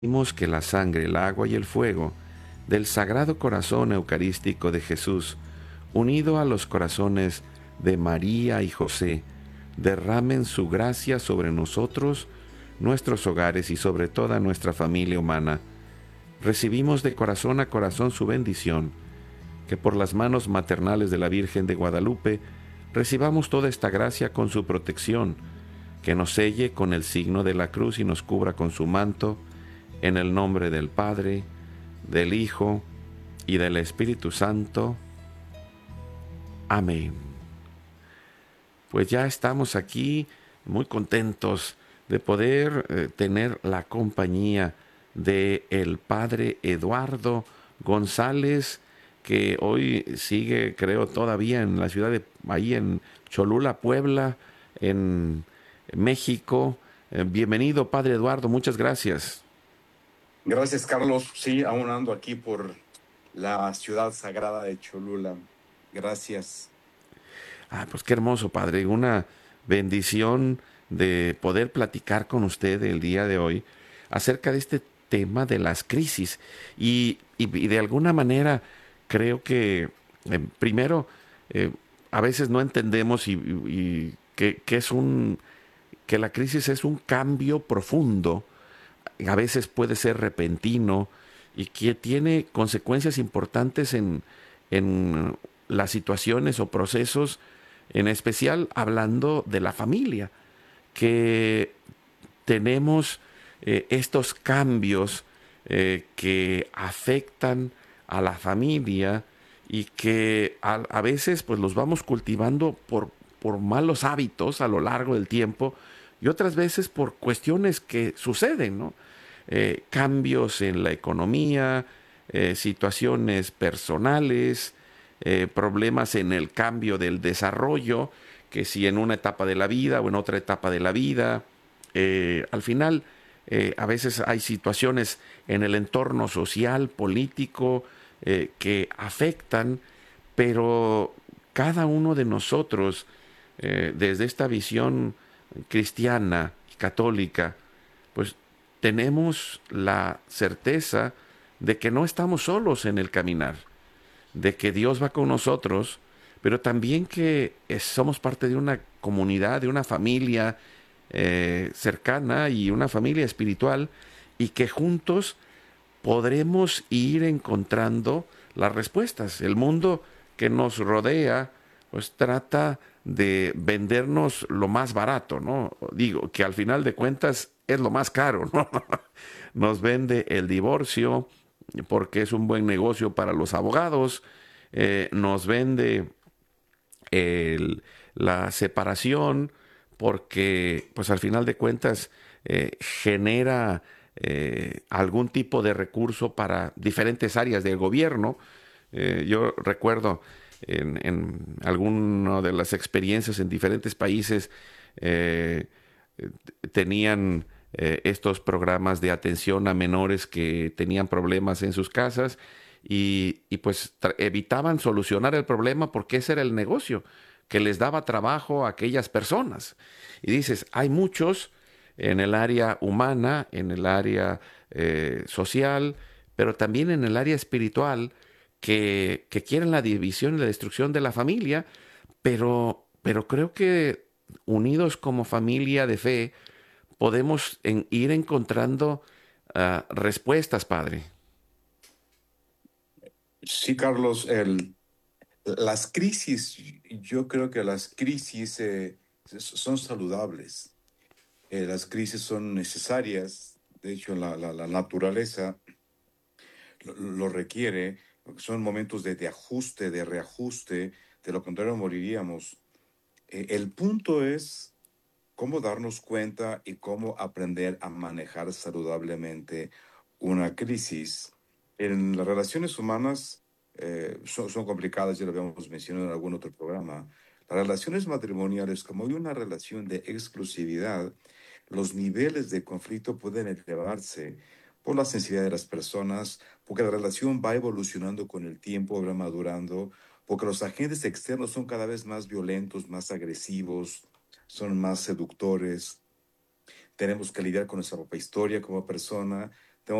Pedimos que la sangre, el agua y el fuego del Sagrado Corazón Eucarístico de Jesús, unido a los corazones de María y José, derramen su gracia sobre nosotros, nuestros hogares y sobre toda nuestra familia humana. Recibimos de corazón a corazón su bendición, que por las manos maternales de la Virgen de Guadalupe recibamos toda esta gracia con su protección, que nos selle con el signo de la cruz y nos cubra con su manto, en el nombre del Padre, del Hijo y del Espíritu Santo. Amén. Pues ya estamos aquí muy contentos de poder tener la compañía de el Padre Eduardo González, que hoy sigue, creo, todavía en la ciudad de, ahí en Cholula, Puebla, en México. Bienvenido, Padre Eduardo, muchas gracias. Gracias, Carlos. Sí, aún ando aquí por la ciudad sagrada de Cholula. Gracias. Pues qué hermoso, Padre. Una bendición de poder platicar con usted el día de hoy acerca de este tema de las crisis. Y de alguna manera creo que primero eh, a veces no entendemos que es que la crisis es un cambio profundo, a veces puede ser repentino y que tiene consecuencias importantes en las situaciones o procesos, en especial hablando de la familia, que tenemos estos cambios que afectan a la familia y que a veces pues los vamos cultivando por malos hábitos a lo largo del tiempo y otras veces por cuestiones que suceden, ¿no? Cambios en la economía, situaciones personales, problemas en el cambio del desarrollo, que si en una etapa de la vida o en otra etapa de la vida, al final a veces hay situaciones en el entorno social, político, que afectan, pero cada uno de nosotros, desde esta visión cristiana y católica, pues tenemos la certeza de que no estamos solos en el caminar, de que Dios va con nosotros, pero también que somos parte de una comunidad, de una familia cercana y una familia espiritual, y que juntos podremos ir encontrando las respuestas. El mundo que nos rodea pues trata de vendernos lo más barato, ¿no? Digo, que al final de cuentas es lo más caro, ¿no? Nos vende el divorcio porque es un buen negocio para los abogados, nos vende el, la separación porque pues al final de cuentas genera algún tipo de recurso para diferentes áreas del gobierno. Yo recuerdo en alguna de las experiencias en diferentes países eh, tenían estos programas de atención a menores que tenían problemas en sus casas y pues evitaban solucionar el problema porque ese era el negocio que les daba trabajo a aquellas personas. Y dices, hay muchos en el área humana, en el área social, pero también en el área espiritual que quieren la división y la destrucción de la familia, pero creo que unidos como familia de fe podemos ir encontrando respuestas, Padre. Sí, Carlos, las crisis, yo creo que las crisis son saludables. Las crisis son necesarias. De hecho, la naturaleza lo requiere, porque son momentos de ajuste, de reajuste. De lo contrario, moriríamos. El punto es cómo darnos cuenta y cómo aprender a manejar saludablemente una crisis. En las relaciones humanas son complicadas, ya lo habíamos mencionado en algún otro programa. Las relaciones matrimoniales, como hay una relación de exclusividad, los niveles de conflicto pueden elevarse por la sensibilidad de las personas, porque la relación va evolucionando con el tiempo, va madurando, porque los agentes externos son cada vez más violentos, más agresivos, son más seductores. Tenemos que lidiar con nuestra propia historia como persona.